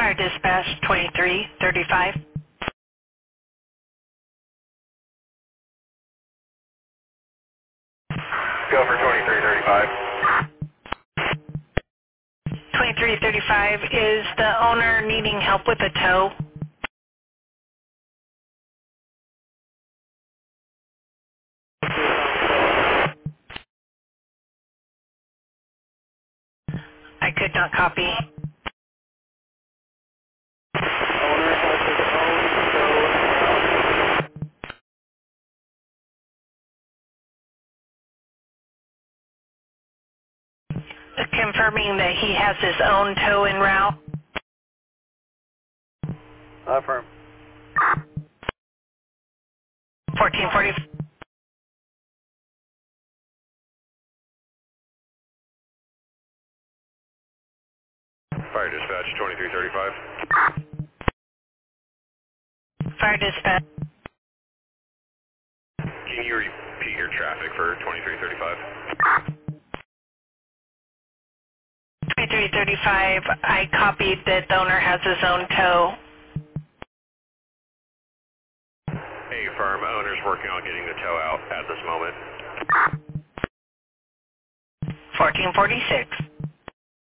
Fire dispatch 2335. Go for 2335. 2335, is the owner needing help with a tow? I could not copy. Owner has his own tow route. Confirming that he has his own tow en route. Affirm. 1440. Fire dispatch 2335. Fire dispatch. Can you repeat your traffic for 2335? 2335, I copied that the owner has his own tow. Hey, firm. Owner's working on getting the tow out at this moment. 1446.